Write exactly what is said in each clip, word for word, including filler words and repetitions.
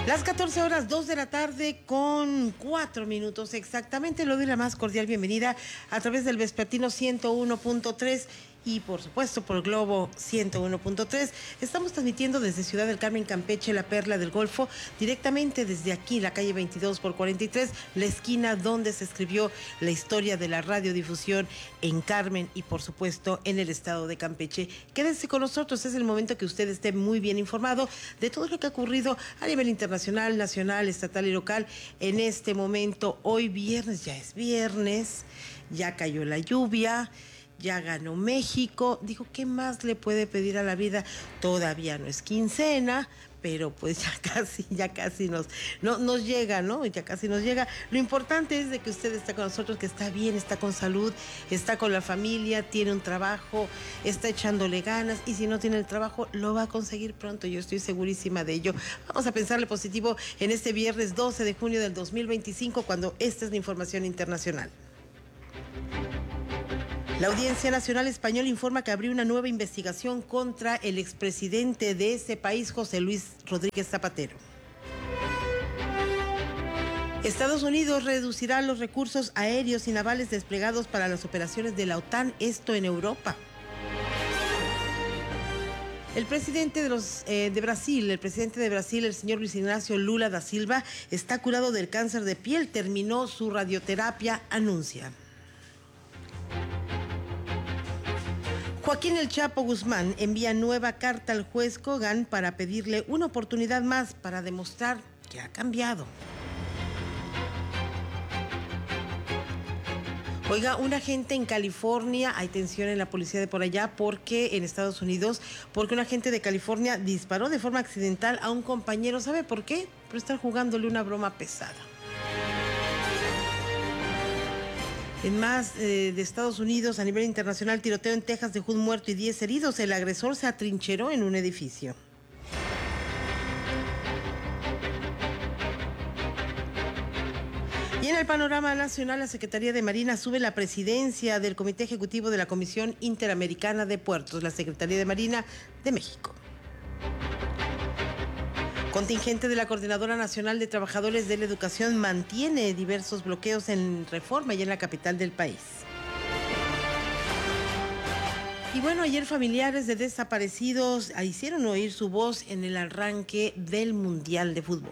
Las catorce horas, dos de la tarde con cuatro minutos exactamente. Le doy la más cordial bienvenida a través del Vespertino ciento uno punto tres y por supuesto por Globo ciento uno punto tres. Estamos transmitiendo desde Ciudad del Carmen, Campeche, la perla del Golfo, directamente desde aquí, la calle veintidós por cuarenta y tres, la esquina donde se escribió la historia de la radiodifusión en Carmen y por supuesto en el estado de Campeche. Quédense con nosotros, es el momento que usted esté muy bien informado de todo lo que ha ocurrido a nivel internacional, nacional, estatal y local en este momento. Hoy viernes, ya es viernes, ya cayó la lluvia, ya ganó México. Dijo, ¿qué más le puede pedir a la vida? Todavía no es quincena, pero pues ya casi, ya casi nos, no, nos llega, ¿no? Ya casi nos llega. Lo importante es de que usted está con nosotros, que está bien, está con salud, está con la familia, tiene un trabajo, está echándole ganas, y si no tiene el trabajo, lo va a conseguir pronto. Yo estoy segurísima de ello. Vamos a pensarle positivo en este viernes doce de junio del dos mil veinticinco, cuando esta es la información internacional. La Audiencia Nacional Española informa que abrió una nueva investigación contra el expresidente de ese país, José Luis Rodríguez Zapatero. Estados Unidos reducirá los recursos aéreos y navales desplegados para las operaciones de la OTAN, esto en Europa. El presidente de, los, eh, de Brasil, el presidente de Brasil, el señor Luis Ignacio Lula da Silva, está curado del cáncer de piel, terminó su radioterapia, anuncia. Joaquín El Chapo Guzmán envía nueva carta al juez Kogan para pedirle una oportunidad más para demostrar que ha cambiado. Oiga, un agente en California, hay tensión en la policía de por allá, porque en Estados Unidos, porque un agente de California disparó de forma accidental a un compañero. ¿Sabe por qué? Por estar jugándole una broma pesada. En más eh, de Estados Unidos, a nivel internacional, tiroteo en Texas dejó un muerto y diez heridos. El agresor se atrincheró en un edificio. Y en el panorama nacional, la Secretaría de Marina sube la presidencia del Comité Ejecutivo de la Comisión Interamericana de Puertos, la Secretaría de Marina de México. Contingente de la Coordinadora Nacional de Trabajadores de la Educación mantiene diversos bloqueos en Reforma y en la capital del país. Y bueno, ayer familiares de desaparecidos hicieron oír su voz en el arranque del Mundial de Fútbol.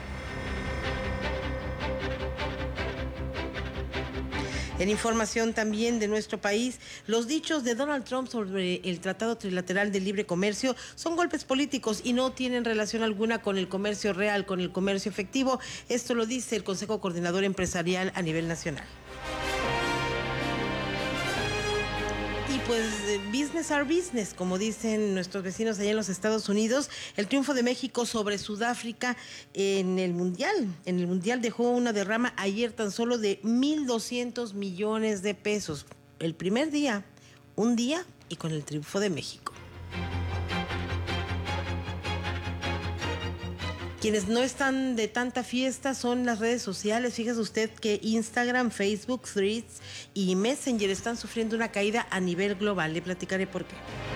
En información también de nuestro país, los dichos de Donald Trump sobre el Tratado Trilateral de Libre Comercio son golpes políticos y no tienen relación alguna con el comercio real, con el comercio efectivo. Esto lo dice el Consejo Coordinador Empresarial a nivel nacional. Y pues business are business, como dicen nuestros vecinos allá en los Estados Unidos. El triunfo de México sobre Sudáfrica en el Mundial. En el Mundial dejó una derrama ayer tan solo de mil doscientos millones de pesos. El primer día, un día y con el triunfo de México. Quienes no están de tanta fiesta son las redes sociales. Fíjese usted que Instagram, Facebook, Threads y Messenger están sufriendo una caída a nivel global. Le platicaré por qué.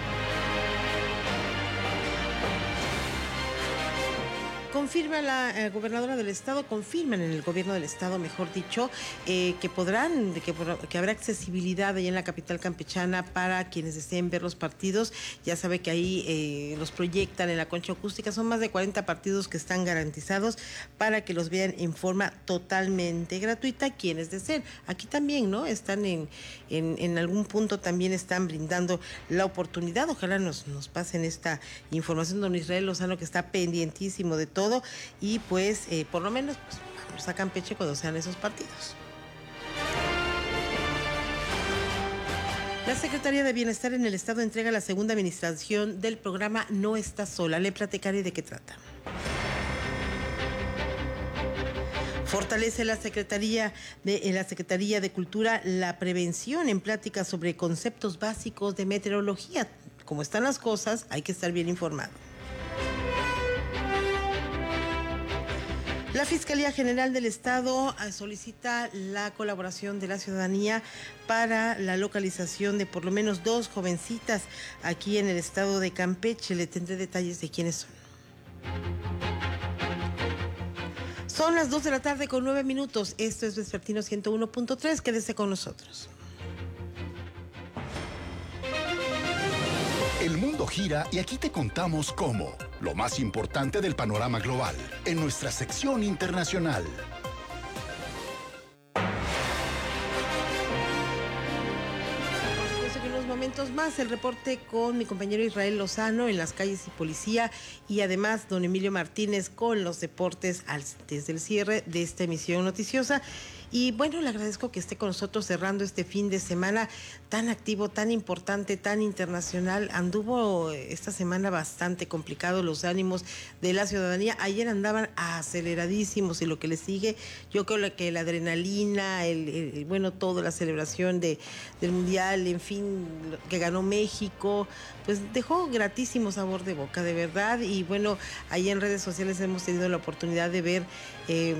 Confirma la eh, gobernadora del estado, confirman en el gobierno del estado, mejor dicho, eh, que podrán, de que, que habrá accesibilidad ahí en la capital campechana para quienes deseen ver los partidos. Ya sabe que ahí eh, los proyectan en la concha acústica. Son más de cuarenta partidos que están garantizados para que los vean en forma totalmente gratuita quienes deseen. Aquí también, ¿no? Están en, en, en algún punto también están brindando la oportunidad. Ojalá nos, nos pasen esta información, don Israel Lozano, que está pendientísimo de todo. Todo, y pues eh, por lo menos pues, vamos a Campeche cuando sean esos partidos. La Secretaría de Bienestar en el Estado entrega la segunda administración del programa No Estás Sola. Le platicaré de qué trata. Fortalece la Secretaría de la Secretaría de Cultura la prevención en pláticas sobre conceptos básicos de meteorología. Como están las cosas, hay que estar bien informado. La Fiscalía General del Estado solicita la colaboración de la ciudadanía para la localización de por lo menos dos jovencitas aquí en el estado de Campeche. Le tendré detalles de quiénes son. Son las dos de la tarde con nueve minutos. Esto es Vespertino ciento uno punto tres. Quédese con nosotros. El mundo gira y aquí te contamos cómo. Lo más importante del panorama global en nuestra sección internacional. Momentos más, el reporte con mi compañero Israel Lozano en las calles y policía, y además don Emilio Martínez con los deportes al, desde el cierre de esta emisión noticiosa. Y bueno, le agradezco que esté con nosotros cerrando este fin de semana tan activo, tan importante, tan internacional. Anduvo esta semana bastante complicado los ánimos de la ciudadanía. Ayer andaban aceleradísimos y lo que le sigue, yo creo que la adrenalina, el, el bueno, todo, la celebración de, del Mundial, en fin, que ganó México, pues dejó gratísimo sabor de boca, de verdad. Y bueno, ahí en redes sociales hemos tenido la oportunidad de ver eh,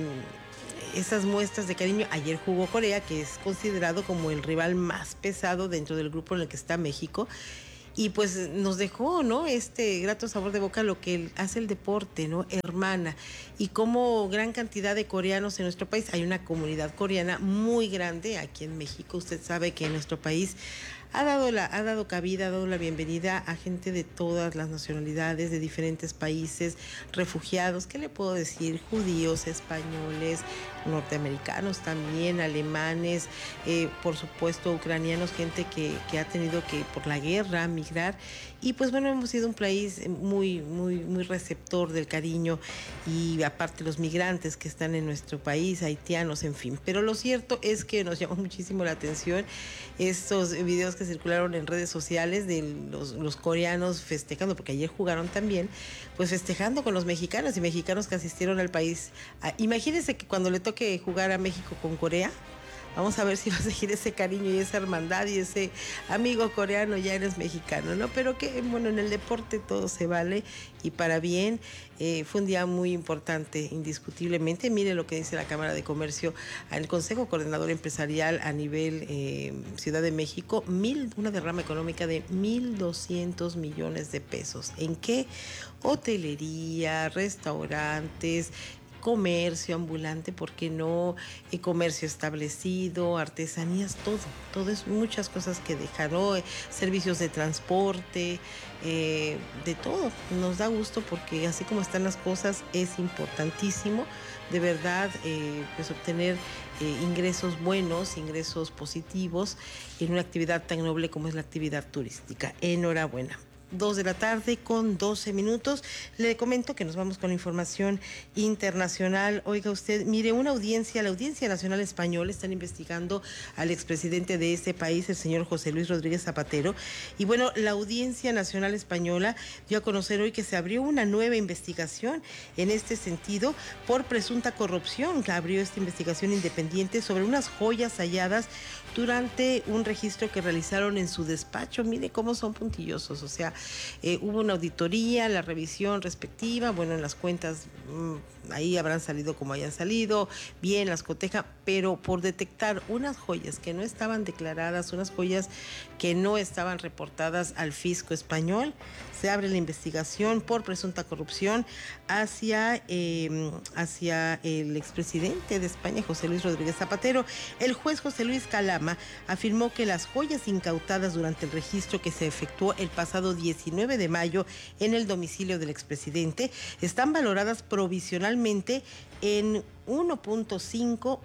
esas muestras de cariño. Ayer jugó Corea, que es considerado como el rival más pesado dentro del grupo en el que está México, y pues nos dejó, ¿no?, este grato sabor de boca lo que hace el deporte, ¿no?, hermana, y como gran cantidad de coreanos en nuestro país. Hay una comunidad coreana muy grande aquí en México. Usted sabe que en nuestro país ha dado la ha dado cabida, ha dado la bienvenida a gente de todas las nacionalidades, de diferentes países, refugiados, ¿qué le puedo decir? Judíos, españoles, norteamericanos también, alemanes, eh, por supuesto ucranianos, gente que, que ha tenido que por la guerra migrar. Y pues bueno, hemos sido un país muy, muy, muy receptor del cariño, y aparte los migrantes que están en nuestro país, haitianos, en fin. Pero lo cierto es que nos llamó muchísimo la atención estos videos que circularon en redes sociales de los, los coreanos festejando, porque ayer jugaron también, pues festejando con los mexicanos y mexicanos que asistieron al país. Ah, imagínense que cuando le toque jugar a México con Corea, vamos a ver si va a seguir ese cariño y esa hermandad y ese amigo coreano, ya eres mexicano, ¿no? Pero que, bueno, en el deporte todo se vale y para bien. Eh, fue un día muy importante, indiscutiblemente. Mire lo que dice la Cámara de Comercio al Consejo Coordinador Empresarial a nivel eh, Ciudad de México, mil, una derrama económica de mil doscientos millones de pesos. ¿En qué? Hotelería, restaurantes, comercio ambulante, ¿por qué no? Eh, comercio establecido, artesanías, todo, todo es muchas cosas que dejan, ¿no? Eh, servicios de transporte, eh, de todo. Nos da gusto porque así como están las cosas es importantísimo, de verdad, eh, pues obtener eh, ingresos buenos, ingresos positivos en una actividad tan noble como es la actividad turística. Enhorabuena. Dos de la tarde con doce minutos. Le comento que nos vamos con la información internacional. Oiga usted, mire, una audiencia, la Audiencia Nacional Española, están investigando al expresidente de este país, el señor José Luis Rodríguez Zapatero. Y bueno, la Audiencia Nacional Española dio a conocer hoy que se abrió una nueva investigación en este sentido por presunta corrupción. Que abrió esta investigación independiente sobre unas joyas halladas durante un registro que realizaron en su despacho. Mire cómo son puntillosos, o sea, eh, hubo una auditoría, la revisión respectiva, bueno, en las cuentas mmm, ahí habrán salido como hayan salido, bien, las coteja, pero por detectar unas joyas que no estaban declaradas, unas joyas que no estaban reportadas al fisco español, se abre la investigación por presunta corrupción hacia, eh, hacia el expresidente de España, José Luis Rodríguez Zapatero. El juez José Luis Calama afirmó que las joyas incautadas durante el registro que se efectuó el pasado diecinueve de mayo en el domicilio del expresidente están valoradas provisionalmente en uno punto cinco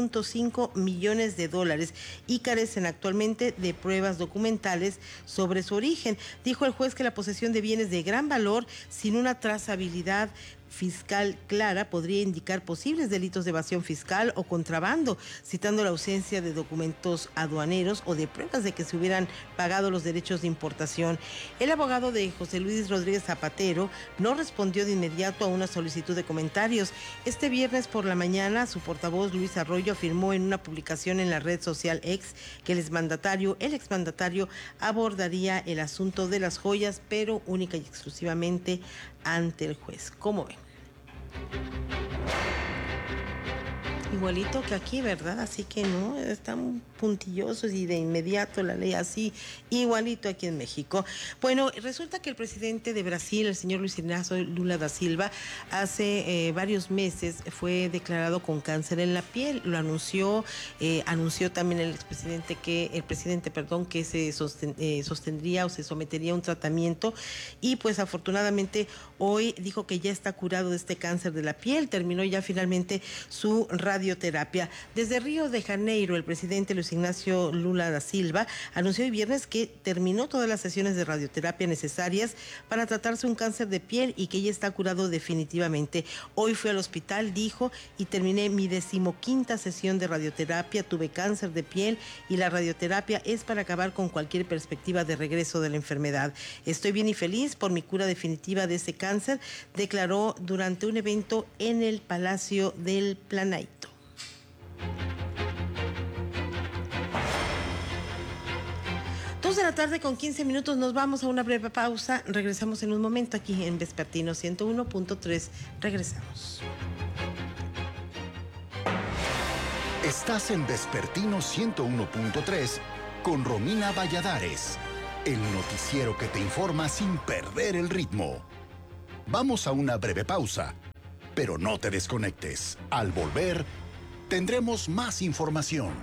millones de dólares y carecen actualmente de pruebas documentales sobre su origen. Dijo el juez que la posesión de bienes de gran valor sin una trazabilidad fiscal clara podría indicar posibles delitos de evasión fiscal o contrabando, citando la ausencia de documentos aduaneros o de pruebas de que se hubieran pagado los derechos de importación. El abogado de José Luis Rodríguez Zapatero no respondió de inmediato a una solicitud de comentarios. Este viernes por la mañana, su portavoz Luis Arroyo afirmó en una publicación en la red social X que el exmandatario, el exmandatario abordaría el asunto de las joyas, pero única y exclusivamente ante el juez. ¿Cómo ven? Y igualito que aquí, ¿verdad? Así que no, están puntillosos y de inmediato la ley así, igualito aquí en México. Bueno, resulta que el presidente de Brasil, el señor Luis Ignacio Lula da Silva, hace eh, varios meses fue declarado con cáncer en la piel. Lo anunció, eh, anunció también el expresidente que, el presidente, perdón, que se sosten, eh, sostendría o se sometería a un tratamiento y pues afortunadamente hoy dijo que ya está curado de este cáncer de la piel, terminó ya finalmente su radioterapia. Desde Río de Janeiro, el presidente Luis Ignacio Lula da Silva anunció hoy viernes que terminó todas las sesiones de radioterapia necesarias para tratarse un cáncer de piel y que ya está curado definitivamente. Hoy fui al hospital, dijo, y terminé mi decimoquinta sesión de radioterapia, tuve cáncer de piel y la radioterapia es para acabar con cualquier perspectiva de regreso de la enfermedad. Estoy bien y feliz por mi cura definitiva de ese cáncer, declaró durante un evento en el Palacio del Planaito. Dos de la tarde con quince minutos, nos vamos a una breve pausa. Regresamos en un momento aquí en Vespertino ciento uno punto tres. Regresamos. Estás en Vespertino ciento uno punto tres con Romina Valladares, el noticiero que te informa sin perder el ritmo. Vamos a una breve pausa, pero no te desconectes. Al volver, tendremos más información.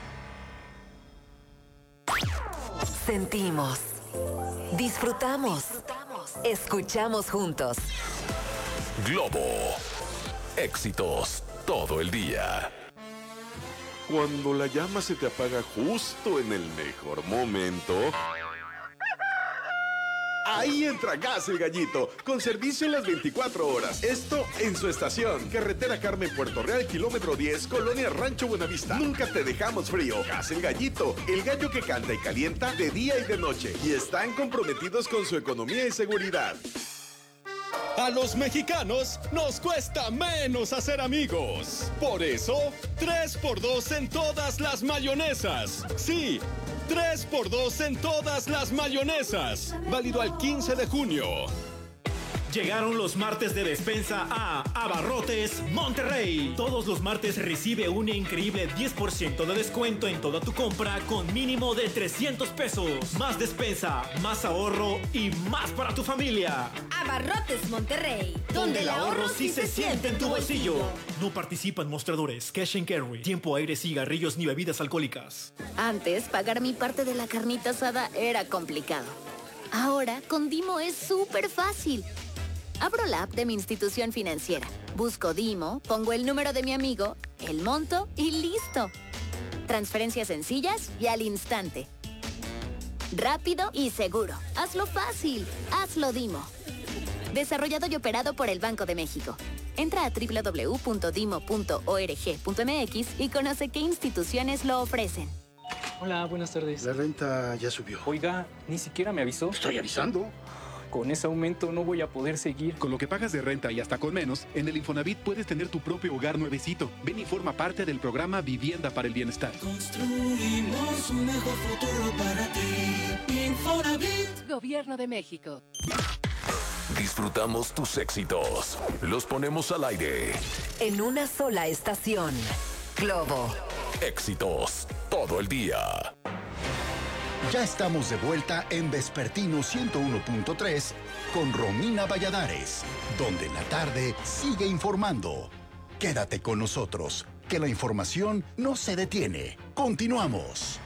Sentimos, disfrutamos, escuchamos juntos. Globo, éxitos todo el día. Cuando la llama se te apaga justo en el mejor momento, ahí entra Gas El Gallito, con servicio las veinticuatro horas. Esto en su estación. Carretera Carmen, Puerto Real, kilómetro diez, Colonia Rancho Buenavista. Nunca te dejamos frío. Gas El Gallito, el gallo que canta y calienta de día y de noche. Y están comprometidos con su economía y seguridad. A los mexicanos nos cuesta menos hacer amigos. Por eso, tres por dos en todas las mayonesas. Sí, tres por dos en todas las mayonesas. Válido al quince de junio. Llegaron los martes de despensa a Abarrotes Monterrey. Todos los martes recibe un increíble diez por ciento de descuento en toda tu compra con mínimo de trescientos pesos. Más despensa, más ahorro y más para tu familia. Abarrotes Monterrey, donde el ahorro sí se siente en tu bolsillo. No participa en mostradores, cash and carry, tiempo, aire, cigarrillos ni bebidas alcohólicas. Antes, pagar mi parte de la carnita asada era complicado. Ahora, con Dimo es súper fácil. Abro la app de mi institución financiera, busco Dimo, pongo el número de mi amigo, el monto y listo. Transferencias sencillas y al instante. Rápido y seguro. Hazlo fácil. Hazlo Dimo. Desarrollado y operado por el Banco de México. Entra a doble u doble u doble u punto dimo punto org punto m x y conoce qué instituciones lo ofrecen. Hola, buenas tardes. La renta ya subió. Oiga, ni siquiera me avisó. Estoy avisando. Con ese aumento no voy a poder seguir. Con lo que pagas de renta y hasta con menos, en el Infonavit puedes tener tu propio hogar nuevecito. Ven y forma parte del programa Vivienda para el Bienestar. Construimos un mejor futuro para ti. Infonavit. Gobierno de México. Disfrutamos tus éxitos. Los ponemos al aire. En una sola estación. Globo. Éxitos todo el día. Ya estamos de vuelta en Vespertino ciento uno punto tres con Romina Valladares, donde la tarde sigue informando. Quédate con nosotros, que la información no se detiene. Continuamos.